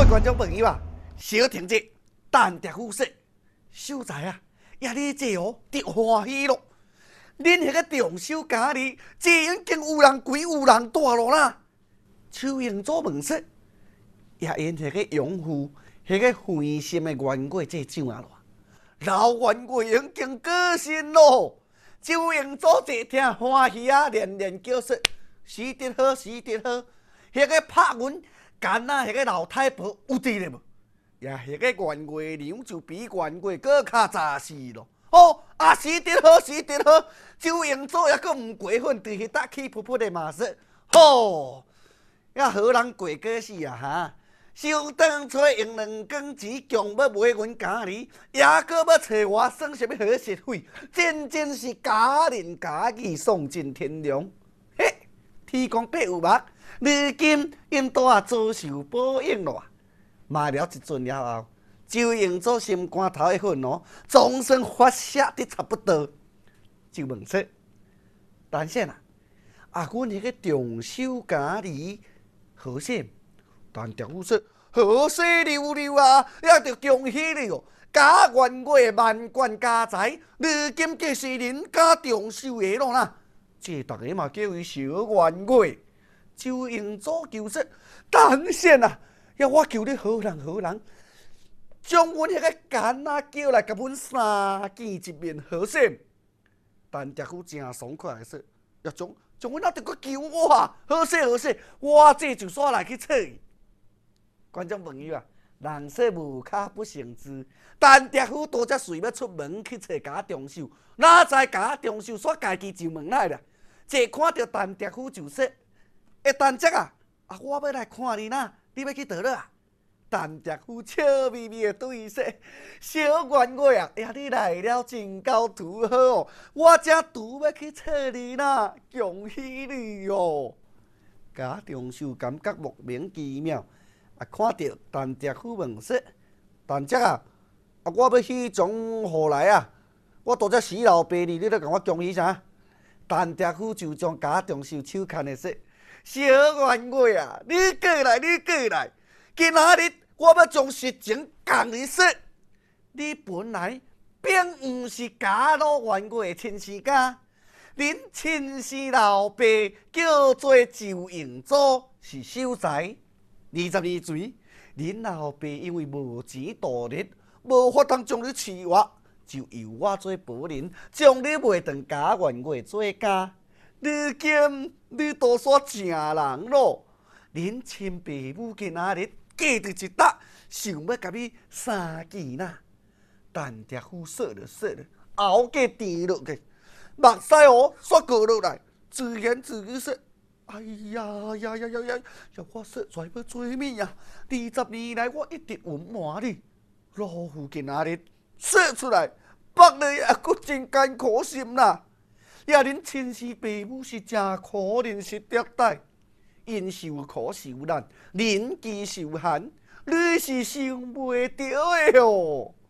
观众朋友啊，小婷姐等着呼说，秀才啊，也你这哦得欢喜咯。恁迄个重修家里，这已经有人跪有人大咯啦。邱英祖问说，也因迄个养父，迄个灰心的冤鬼这怎啊咯？老冤鬼已经过身咯。邱英祖一听欢喜啊，连连叫说：死得好，死得好！迄个拍阮干啊，迄个老太婆有伫咧无？也迄个冤鬼娘就比冤鬼搁较早死咯。哦，啊死得好，死得好！周英祖也搁毋过分，伫迄搭气噗噗的嘛说，吼，也好人过过死啊哈！想当初用2公钱强要买阮家里，也搁要找我算什么好食费，真是家人家己丧尽天良。嘿，天公伯有目，如今因都也遭受报应咯。骂了一阵了后，周英祖心肝头的愤怒总算发泄得差不多，就问说：但是啊，阮迄个重修家里好势？但丈夫说：好势溜溜啊，也着恭喜你哦！家冤鬼万贯家财，如今皆是恁家重修的咯啦。这大家嘛叫伊小冤鬼。周英祖求说：但是啊，要我求你好人好人，将阮迄个干仔叫来，甲阮3见一面好势。但丈夫真爽快的说：要将阮哪得搁求我啊？好势好势，我这就煞来去找伊。观众朋友啊，人说无卡不成之，但丈夫拄则随要出门去找家中秀，哪知家中秀煞家己就门来了。一看到但丈夫就说：但姐啊，我要来看你呐，你要去倒落啊？但丈夫笑眯眯的对伊说：小冤鬼啊，你来了真够拄好哦，我正拄要去找你呐，恭喜你哦！家中秀感觉莫名其妙。看到但丈夫问说：但姐啊，我要去从何来啊？我拄则死老爸哩，你咧甲我恭喜啥？但丈夫就将家中秀手牵的说：小冤鬼啊，你过来，你过来！今仔日我要将实情讲你说，你本来并毋是家老冤鬼的亲生家，恁亲生老爸叫做周英祖，是秀才。22岁，恁老爸因为无钱度日，无法通将你饲活，就由我做保人，将你卖当家冤鬼做家。如今你都煞正人咯，恁亲爸母今仔日过伫一搭，想要甲你相见呐。但丈夫说了说了，后计甜落去，目屎哦煞过落来，自言自语说：哎呀，我实在要做咩啊？20年来我一直隐瞒你，老夫今仔日说出来，北你也阁真艰苦心啦。也恁亲生爸母是真可怜，是虐待，因受苦受难，年纪受寒，你是想袂到的哦。